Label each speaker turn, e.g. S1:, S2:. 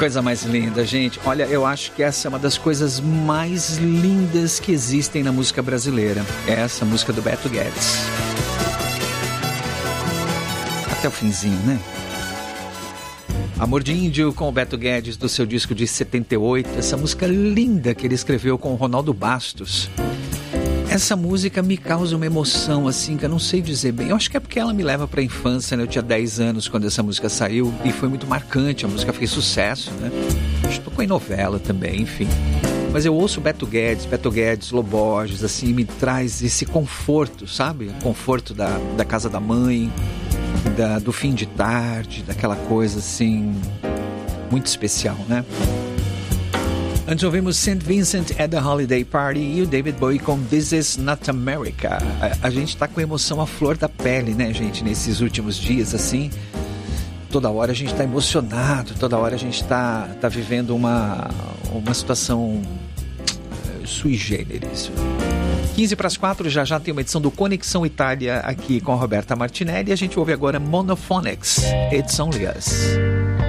S1: Coisa mais linda, gente. Olha, eu acho que essa é uma das coisas mais lindas que existem na música brasileira. É essa música do Beto Guedes. Até o finzinho, né? Amor de Índio com o Beto Guedes, do seu disco de 78. Essa música linda que ele escreveu com o Ronaldo Bastos. Essa música me causa uma emoção, assim, que eu não sei dizer bem. Eu acho que é porque ela me leva pra infância, né? Eu tinha 10 anos quando essa música saiu e foi muito marcante. A música fez sucesso, né? Acho que tocou em novela também, enfim. Mas eu ouço Beto Guedes, Lô Borges, assim, me traz esse conforto, sabe? O conforto da casa da mãe, do fim de tarde, daquela coisa, assim, muito especial, né? Antes ouvimos St. Vincent at the Holiday Party e o David Bowie com This Is Not America. A gente tá com emoção à flor da pele, né, gente? Nesses últimos dias, assim, toda hora a gente tá emocionado, toda hora a gente tá vivendo uma situação sui generis. 3:15, já tem uma edição do Conexão Itália aqui com a Roberta Martinelli e a gente ouve agora Monophonics, It's Only Us.